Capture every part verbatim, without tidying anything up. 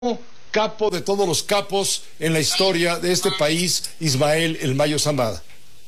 capo de todos los capos en la historia de este país, Ismael El Mayo Zambada.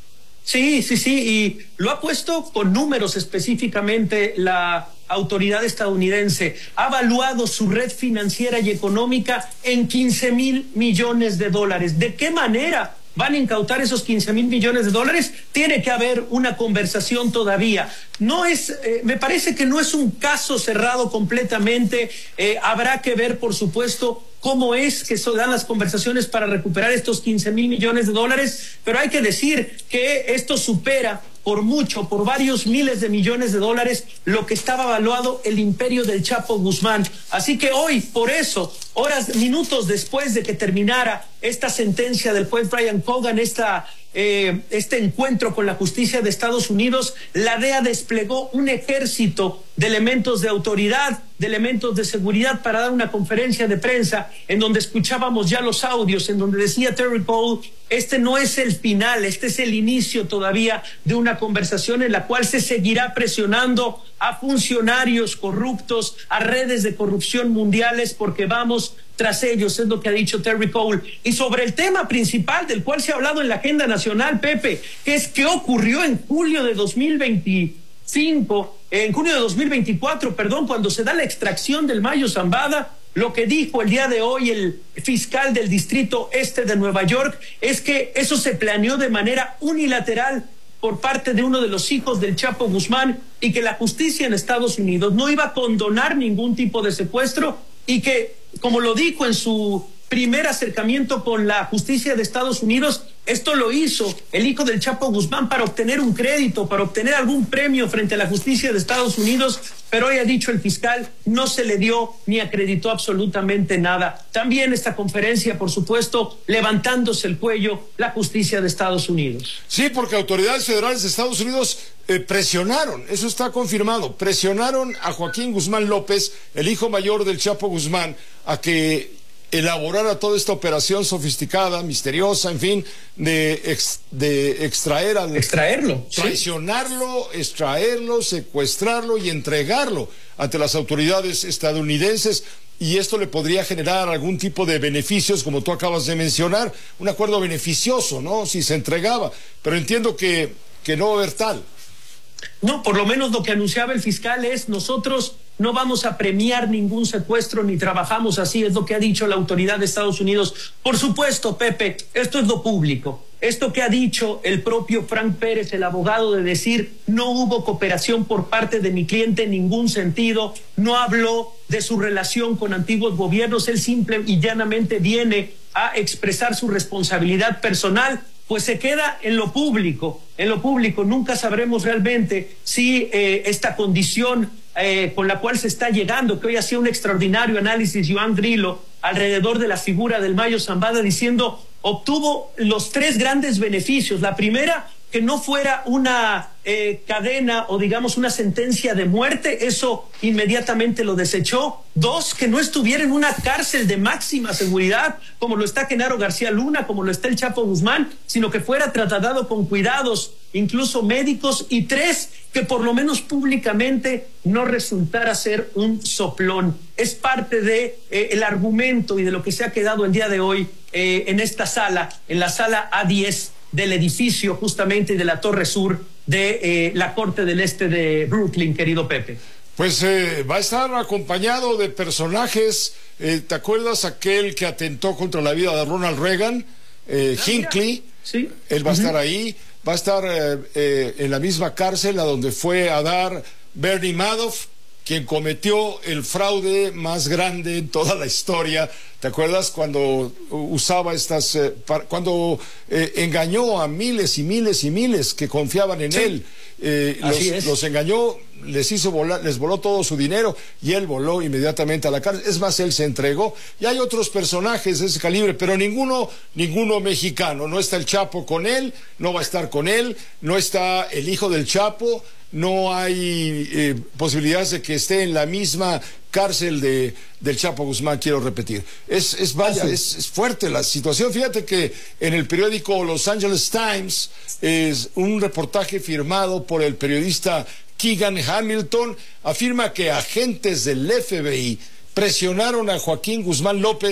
Sí, sí, sí, y lo ha puesto con números específicamente la autoridad estadounidense. Ha evaluado su red financiera y económica en quince mil millones de dólares. ¿De qué manera van a incautar esos quince mil millones de dólares? Tiene que haber una conversación todavía. No es, eh, me parece que no es un caso cerrado completamente. Eh, habrá que ver, por supuesto, cómo es que se dan las conversaciones para recuperar estos quince mil millones de dólares, pero hay que decir que esto supera por mucho, por varios miles de millones de dólares, lo que estaba evaluado el imperio del Chapo Guzmán. Así que hoy, por eso, horas, minutos después de que terminara esta sentencia del juez Brian Cogan, esta, eh, este encuentro con la justicia de Estados Unidos, la D E A desplegó un ejército de elementos de autoridad, de elementos de seguridad para dar una conferencia de prensa en donde escuchábamos ya los audios, en donde decía Terry Cole, este no es el final, este es el inicio todavía de una conversación en la cual se seguirá presionando a funcionarios corruptos, a redes de corrupción mundiales, porque vamos tras ellos, es lo que ha dicho Terry Cole. Y sobre el tema principal del cual se ha hablado en la agenda nacional, Pepe, que es qué ocurrió en julio de dos mil veinticinco, en junio de dos mil veinticuatro, perdón, cuando se da la extracción del Mayo Zambada. Lo que dijo el día de hoy el fiscal del Distrito Este de Nueva York es que eso se planeó de manera unilateral por parte de uno de los hijos del Chapo Guzmán y que la justicia en Estados Unidos no iba a condonar ningún tipo de secuestro y que, como lo dijo en su primer acercamiento con la justicia de Estados Unidos, esto lo hizo el hijo del Chapo Guzmán para obtener un crédito, para obtener algún premio frente a la justicia de Estados Unidos, pero hoy ha dicho el fiscal, no se le dio ni acreditó absolutamente nada. También esta conferencia, por supuesto, levantándose el cuello la justicia de Estados Unidos. Sí, porque autoridades federales de Estados Unidos eh, presionaron, eso está confirmado, presionaron a Joaquín Guzmán López, el hijo mayor del Chapo Guzmán, a que elaborara toda esta operación sofisticada, misteriosa, en fin, de, ex, de extraer al... Extraerlo. Traicionarlo, ¿sí? Extraerlo, secuestrarlo y entregarlo ante las autoridades estadounidenses. Y esto le podría generar algún tipo de beneficios, como tú acabas de mencionar, un acuerdo beneficioso, ¿no? Si se entregaba. Pero entiendo que, que no va a haber tal. No, por lo menos lo que anunciaba el fiscal es nosotros no vamos a premiar ningún secuestro ni trabajamos así, es lo que ha dicho la autoridad de Estados Unidos. Por supuesto, Pepe, esto es lo público. Esto que ha dicho el propio Frank Pérez, el abogado, de decir no hubo cooperación por parte de mi cliente en ningún sentido, no habló de su relación con antiguos gobiernos, él simple y llanamente viene a expresar su responsabilidad personal, pues se queda en lo público, en lo público. Nunca sabremos realmente si eh, esta condición eh, con la cual se está llegando, que hoy hacía un extraordinario análisis Joan Grillo alrededor de la figura del Mayo Zambada, diciendo obtuvo los tres grandes beneficios. La primera, que no fuera una eh, cadena o digamos una sentencia de muerte, eso inmediatamente lo desechó. Dos, que no estuviera en una cárcel de máxima seguridad, como lo está Genaro García Luna, como lo está el Chapo Guzmán, sino que fuera tratado con cuidados, incluso médicos. Y tres, que por lo menos públicamente no resultara ser un soplón. Es parte de eh, el argumento y de lo que se ha quedado el día de hoy eh, en esta sala, en la sala A diez del edificio justamente de la Torre Sur de eh, la Corte del Este de Brooklyn, querido Pepe. Pues eh, va a estar acompañado de personajes, eh, ¿te acuerdas aquel que atentó contra la vida de Ronald Reagan? Eh, ah, Hinckley, sí. Él va a uh-huh. estar ahí, va a estar eh, eh, en la misma cárcel a donde fue a dar Bernie Madoff, quien cometió el fraude más grande en toda la historia. ¿Te acuerdas cuando usaba estas, eh, para, cuando eh, engañó a miles y miles y miles que confiaban en sí. él? Eh, los, los engañó, les hizo volar, les voló todo su dinero y él voló inmediatamente a la cárcel. Es más, él se entregó. Y hay otros personajes de ese calibre, pero ninguno, ninguno mexicano. No está el Chapo con él, no va a estar con él, no está el hijo del Chapo. No hay eh, posibilidades de que esté en la misma cárcel de, del Chapo Guzmán, quiero repetir. Es, es vaya, es, es fuerte la situación. Fíjate que en el periódico Los Angeles Times es un reportaje firmado por el periodista Keegan Hamilton, afirma que agentes del F B I presionaron a Joaquín Guzmán López